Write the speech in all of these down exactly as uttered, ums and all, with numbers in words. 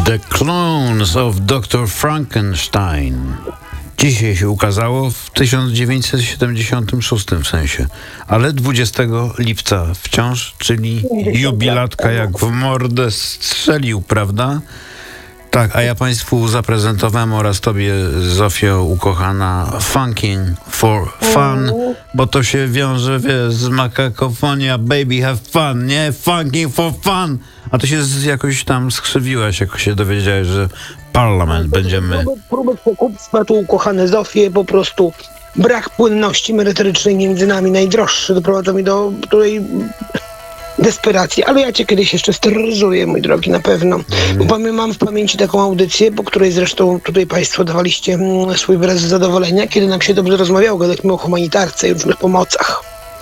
The Clones of doktor Frankenstein. Dzisiaj się ukazało w tysiąc dziewięćset siedemdziesiątym szóstym w sensie, ale dwudziestego lipca wciąż, czyli jubilatka jak w mordę strzelił, prawda? Tak, a ja Państwu zaprezentowałem oraz Tobie, Zofio ukochana, Funkin' for Fun, bo to się wiąże, wiesz, z makakofonia, baby have fun, nie? Funkin' for Fun. A ty się z, jakoś tam skrzywiłaś, jak się dowiedziałeś, że parlament będziemy... Próby, próby przekupstwa tu, ukochane Zofie, po prostu brak płynności merytorycznej między nami najdroższy doprowadza mnie do tutaj desperacji, ale ja cię kiedyś jeszcze steroryzuję, mój drogi, na pewno. Bo mam w pamięci taką audycję, po której zresztą tutaj Państwo dawaliście mm, swój wyraz zadowolenia, kiedy nam się dobrze rozmawiało, gadaliśmy o humanitarce i różnych pomocach.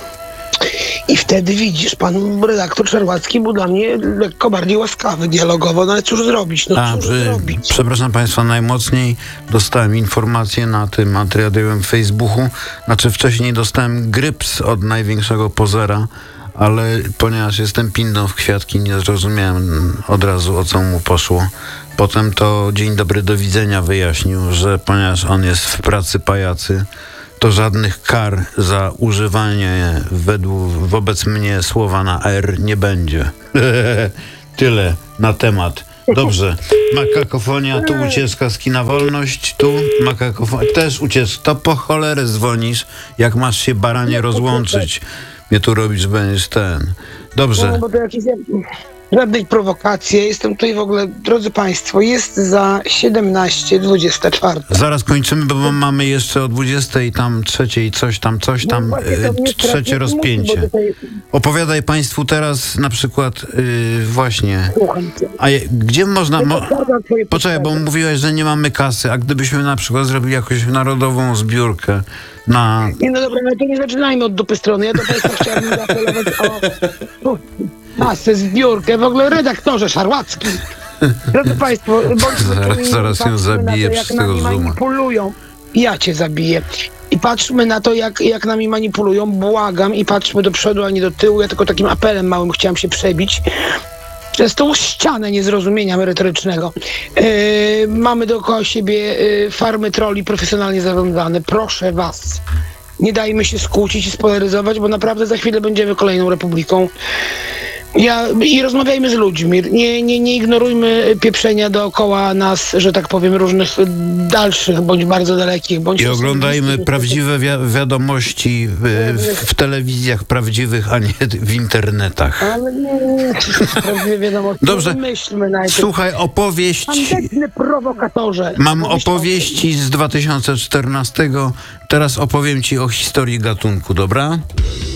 I wtedy widzisz, pan redaktor Szarłacki był dla mnie lekko bardziej łaskawy dialogowo, no ale cóż zrobić, no A, cóż przy, zrobić. Przepraszam Państwa, najmocniej dostałem informację na tym materiałem w Facebooku, znaczy wcześniej dostałem gryps od największego pozera, ale ponieważ jestem pindą w kwiatki, nie zrozumiałem od razu, o co mu poszło. Potem to dzień dobry, do widzenia wyjaśnił, że ponieważ on jest w pracy pajacy, to żadnych kar za używanie według, wobec mnie słowa na R nie będzie. Tyle na temat. Dobrze. Makakofonia, tu ucieczka z kina Wolność, tu makakofonia, też ucieczka. To po cholerę dzwonisz, jak masz się, baranie, rozłączyć. Mnie tu robisz, będziesz ten. Dobrze. No, bo to jakieś żadnej prowokacji. Jestem tutaj w ogóle, drodzy Państwo, jest za siedemnaście dwadzieścia cztery. Zaraz kończymy, bo mamy jeszcze o dwudziestej tam trzeciej coś tam, coś tam, No właśnie, to mnie e, trzecie rozpięcie. musi, tutaj... Opowiadaj Państwu teraz na przykład yy, właśnie. Słucham cię. A je, gdzie można... Mo- Twoje Poczekaj, bo potrzeby. mówiłeś, że nie mamy kasy, a gdybyśmy na przykład zrobili jakąś narodową zbiórkę na... Nie, no dobra, ale to nie zaczynajmy od dupy strony. Ja do Państwa chciałbym zaapelować o masę, zbiórkę. W ogóle redaktorze Szarłacki. Drodzy Państwo, Zaraz- zaraz ją zabiję przez jak tego nami Zooma. manipulują. Ja cię zabiję. I patrzmy na to, jak, jak nami manipulują. Błagam i patrzmy do przodu, a nie do tyłu. Ja tylko takim apelem małym chciałam się przebić przez tą ścianę niezrozumienia merytorycznego. Yy, mamy dookoła siebie yy, farmy trolli profesjonalnie zarządzane. Proszę was, nie dajmy się skłócić i spolaryzować, bo naprawdę za chwilę będziemy kolejną republiką. Ja, I rozmawiajmy z ludźmi. Nie, nie, nie ignorujmy pieprzenia dookoła nas, że tak powiem, różnych dalszych, bądź bardzo dalekich. Bądź I oglądajmy prawdziwe wi- wiadomości w, w telewizjach prawdziwych, a nie w internetach. Ale nie, nie, prawdziwie wiadomo. Dobrze. Myślmy najpierw. Słuchaj, opowieść... Tandetny prowokatorze. Mam Pomyśl o tym. opowieści z dwa tysiące czternastego. Teraz opowiem ci o historii gatunku, dobra?